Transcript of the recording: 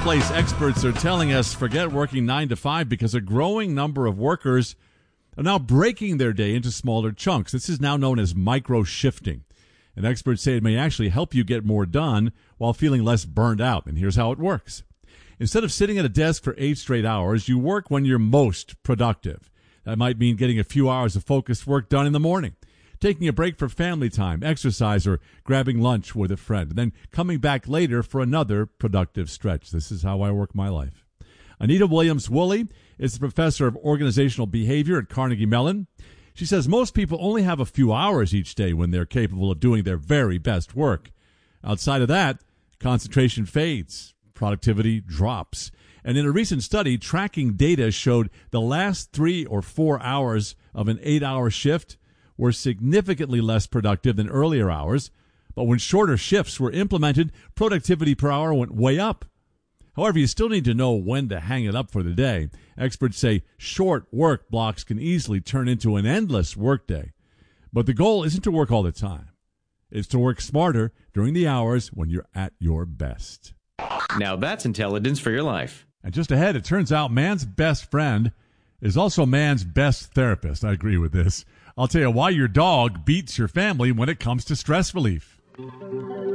workplace experts are telling us forget working 9 to 5 because a growing number of workers are now breaking their day into smaller chunks. This is now known as micro-shifting. And experts say it may actually help you get more done while feeling less burned out. And here's how it works. Instead of sitting at a desk for 8 straight hours, you work when you're most productive. That might mean getting a few hours of focused work done in the morning, taking a break for family time, exercise, or grabbing lunch with a friend, and then coming back later for another productive stretch. This is how I work my life. Anita Williams-Woolley is the professor of organizational behavior at Carnegie Mellon. She says most people only have a few hours each day when they're capable of doing their very best work. Outside of that, concentration fades, productivity drops. And in a recent study, tracking data showed the last 3 or 4 hours of an 8-hour shift were significantly less productive than earlier hours. But when shorter shifts were implemented, productivity per hour went way up. However, you still need to know when to hang it up for the day. Experts say short work blocks can easily turn into an endless workday. But the goal isn't to work all the time. It's to work smarter during the hours when you're at your best. Now that's intelligence for your life. And just ahead, it turns out man's best friend is also man's best therapist. I agree with this. I'll tell you why your dog beats your family when it comes to stress relief.